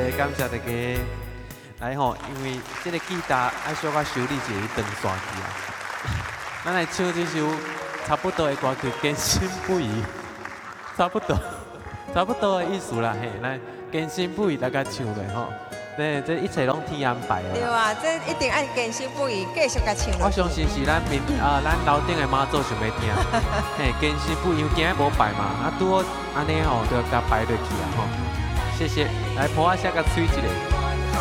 感谢大家来吼，因为这个吉他爱小可修理一下断线去啊。咱来唱这首差不多的歌曲，坚信不疑，差不多的意思啦嘿，来坚信不疑大家唱落吼。这一切拢天安排的。 对啊，这一定爱坚信不疑，继续甲唱。 我相信是咱楼顶的妈祖想要听，嘿，坚信不疑，今日无拜嘛，拄好安尼吼，就甲拜落去啊吼。谢谢，来，抱我写个吹一个。